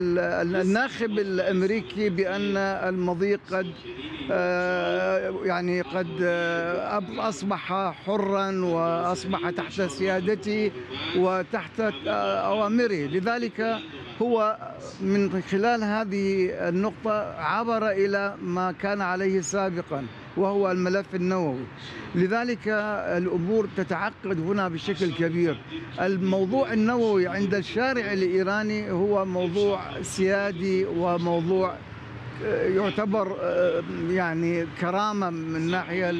الناخب الامريكي بان المضيق قد يعني قد اصبح حرا واصبح تحت سيادته وتحت اوامره، لذلك هو من خلال هذه النقطة عبر إلى ما كان عليه سابقا وهو الملف النووي. لذلك الأمور تتعقد هنا بشكل كبير. الموضوع النووي عند الشارع الإيراني هو موضوع سيادي وموضوع يعتبر يعني كرامة من الناحية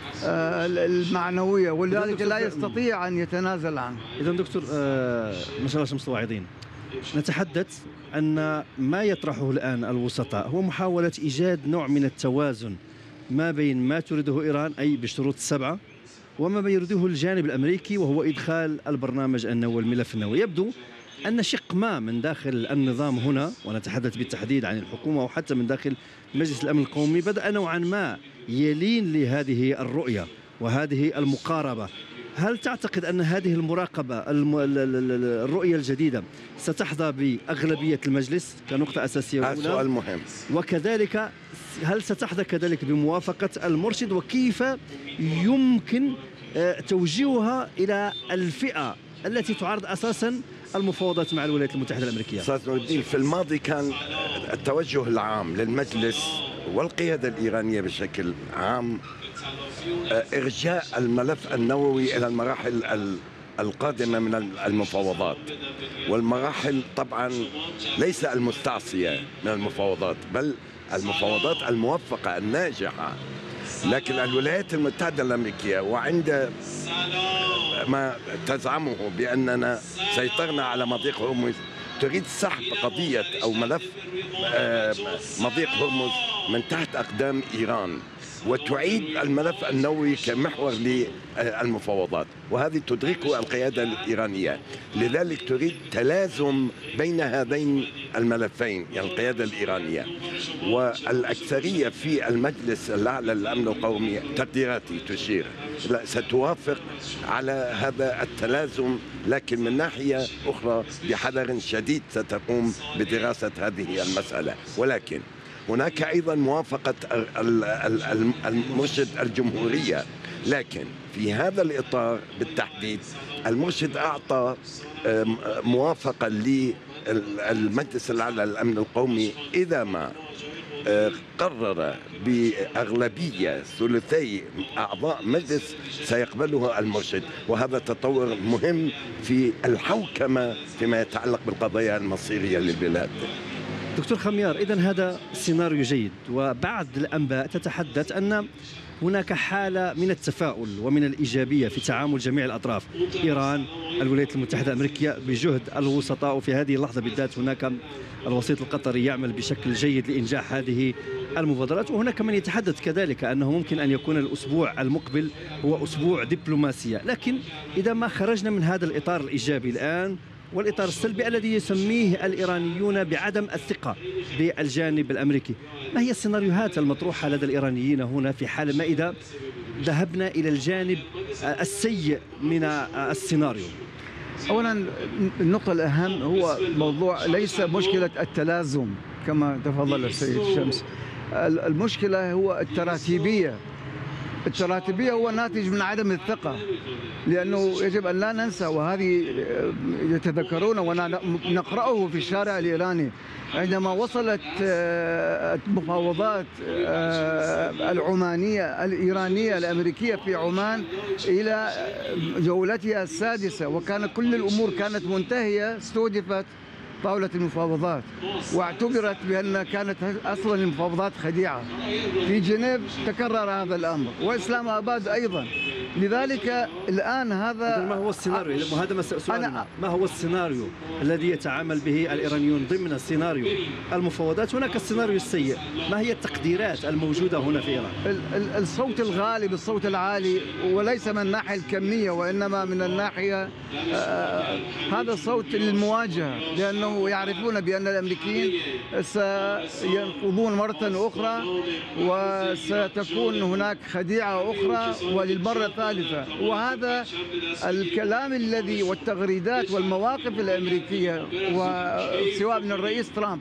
المعنوية، ولذلك لا يستطيع أن يتنازل عنه. إذا دكتور ما شاء الله شمس الواعظين، نتحدث أن ما يطرحه الآن الوسطاء هو محاولة إيجاد نوع من التوازن ما بين ما تريده إيران أي بالشروط السبعة وما يريده الجانب الأمريكي وهو إدخال البرنامج النووي الملف النووي. يبدو أن شق ما من داخل النظام هنا، ونتحدث بالتحديد عن الحكومة وحتى من داخل مجلس الأمن القومي، بدأ نوعا ما يلين لهذه الرؤية وهذه المقاربة. هل تعتقد أن هذه المراقبة الرؤية الجديدة ستحظى بأغلبية المجلس كنقطة أساسية؟ هذا سؤال مهم. وكذلك هل ستحظى كذلك بموافقة المرشد، وكيف يمكن توجيهها إلى الفئة التي تعارض أساسا المفاوضات مع الولايات المتحدة الأمريكية؟ أستاذ نور الدين، في الماضي كان التوجه العام للمجلس والقيادة الإيرانية بشكل عام إرجاء الملف النووي إلى المراحل القادمة من المفاوضات، والمراحل طبعا ليس المستعصية من المفاوضات بل المفاوضات الموفقة الناجحة. لكن الولايات المتحدة الأمريكية وعند ما تزعمه بأننا سيطرنا على مضيق هرمز تريد سحب قضية أو ملف مضيق هرمز من تحت أقدام إيران وتعيد الملف النووي كمحور للمفاوضات، وهذه تدركه القيادة الإيرانية. لذلك تريد تلازم بين هذين الملفين، يعني القيادة الإيرانية والأكثرية في المجلس الأعلى للأمن القومي. تقديراتي تشير ستوافق على هذا التلازم، لكن من ناحية أخرى بحذر شديد ستقوم بدراسة هذه المسألة. ولكن هناك أيضا موافقة المرشد الجمهورية، لكن في هذا الإطار بالتحديد المرشد أعطى موافقة للمجلس الأعلى للأمن القومي إذا ما قرر بأغلبية ثلثي أعضاء مجلس سيقبله المرشد، وهذا تطور مهم في الحوكمة فيما يتعلق بالقضايا المصيرية للبلاد. دكتور خميار، إذن هذا سيناريو جيد، وبعض الأنباء تتحدث أن هناك حالة من التفاؤل ومن الإيجابية في تعامل جميع الأطراف، إيران، الولايات المتحدة الأمريكية، بجهد الوسطاء. وفي هذه اللحظة بالذات هناك الوسيط القطري يعمل بشكل جيد لإنجاح هذه المبادرات، وهناك من يتحدث كذلك أنه ممكن أن يكون الأسبوع المقبل هو أسبوع دبلوماسية. لكن إذا ما خرجنا من هذا الإطار الإيجابي الآن والإطار السلبي الذي يسميه الإيرانيون بعدم الثقة بالجانب الأمريكي، ما هي السيناريوهات المطروحة لدى الإيرانيين هنا في حال ما إذا ذهبنا إلى الجانب السيء من السيناريو؟ أولا النقطة الأهم هو موضوع ليس مشكلة التلازم كما تفضل السيد شمس، المشكلة هو التراتيبية. التراتيبية هو ناتج من عدم الثقة، لأنه يجب أن لا ننسى، وهذه يتذكرون ونقرأه في الشارع الإيراني، عندما وصلت المفاوضات العمانية الإيرانية الأمريكية في عمان إلى جولتها السادسة وكان كل الأمور كانت منتهية، استهدفت طاولة المفاوضات واعتبرت بأن كانت أصلا المفاوضات خديعة. في جنيف تكرر هذا الأمر وإسلام آباد أيضا. لذلك الآن هذا ما هو السيناريو؟ وهذا سؤالنا، ما هو السيناريو الذي يتعامل به الإيرانيون ضمن سيناريو المفاوضات؟ هناك السيناريو السيء، ما هي التقديرات الموجودة هنا في إيران؟ الصوت الغالب، الصوت العالي، وليس من الناحية الكمية وإنما من الناحية هذا الصوت للمواجهة، لأنه لأنه يعرفون بأن الأمريكيين سينقضون مرة أخرى، وستكون هناك خديعة أخرى وللمرة الثالثة. وهذا الكلام الذي والتغريدات والمواقف الأمريكية، وسواء من الرئيس ترامب